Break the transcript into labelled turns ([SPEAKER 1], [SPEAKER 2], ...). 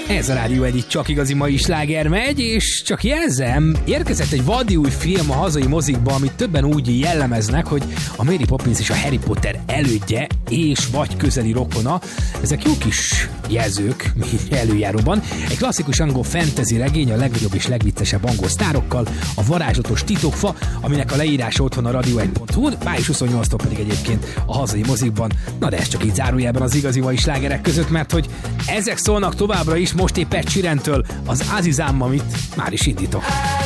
[SPEAKER 1] Ez a Rádió Egy csak igazi mai sláger megy, és csak jelzem, érkezett egy vadi új film a hazai mozikba, amit többen úgy jellemeznek, hogy a Mary Poppins és a Harry Potter elődje és vagy közeli rokona. Ezek jó kis jelzők előjáróban. Egy klasszikus angol fantasy regény a legnagyobb és legviccesebb angol sztárokkal, a varázslatos titokfa, aminek a leírása otthon a radio1.hu, május 28-tól pedig egyébként a hazai mozikban. Na de ez csak így zárójelben az igazi mai slágerek között, mert hogy ezek szólnak továbbra is, most épp Ed Sheerantől az Azizám, amit már is indítok.